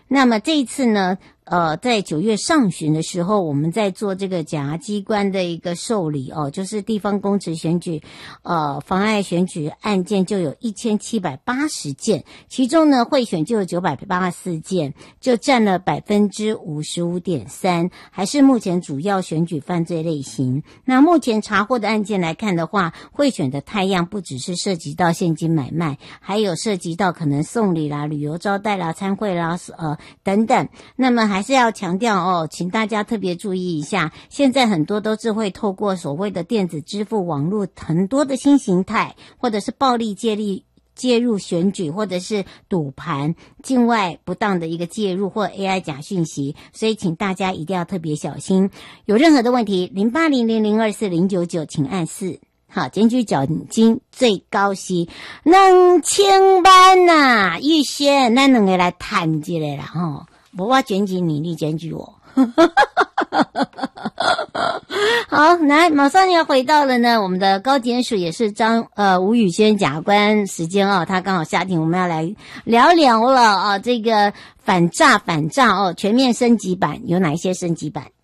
那么这一次呢，在9月上旬的时候，我们在做这个检察机关的一个受理就是地方公职选举，妨碍选举案件就有1780件，其中呢贿选就有984件，就占了 55.3%， 还是目前主要选举犯罪类型。那目前查获的案件来看的话，贿选的态样不只是涉及到现金买卖，还有涉及到可能送礼啦、旅游招待啦、参会啦等等。那么还是要强调请大家特别注意一下，现在很多都是会透过所谓的电子支付网络很多的新形态，或者是暴力介入选举，或者是赌盘、境外不当的一个介入或 AI 假讯息，所以请大家一定要特别小心。有任何的问题，0800024099，请按4。好，检举奖金最高是2000万呐！玉轩，咱两个来谈一下啦吼，无我检举你，你检举我。好，来，马上要回到了呢，我们的高检署也是吴宇轩检察官时间他刚好下庭，我们要来聊聊了这个反诈全面升级版有哪一些升级版？